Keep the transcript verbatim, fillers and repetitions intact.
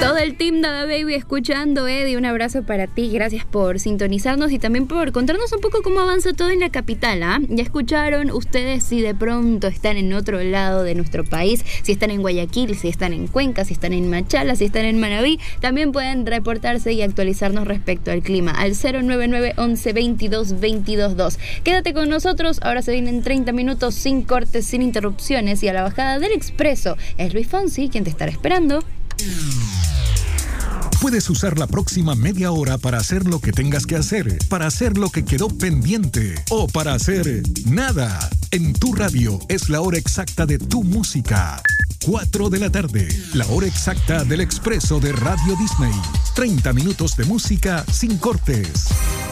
Todo el team de Baby escuchando, Eddie, un abrazo para ti, gracias por sintonizarnos y también por contarnos un poco cómo avanza todo en la capital, ¿ah? Ya escucharon ustedes si de pronto están en otro lado de nuestro país, si están en Guayaquil, si están en Cuenca, si están en Machala, si están en Manabí, también pueden reportarse y actualizarnos respecto al clima al cero nueve nueve once veintidós veintidós dos. Quédate con nosotros, ahora se vienen treinta minutos sin cortes, sin interrupciones y a la bajada del Expreso es Luis Fonsi quien te estará esperando. Puedes usar la próxima media hora para hacer lo que tengas que hacer, para hacer lo que quedó pendiente o para hacer nada. En tu radio es la hora exacta de tu música. cuatro de la tarde, la hora exacta del Expreso de Radio Disney. treinta minutos de música sin cortes.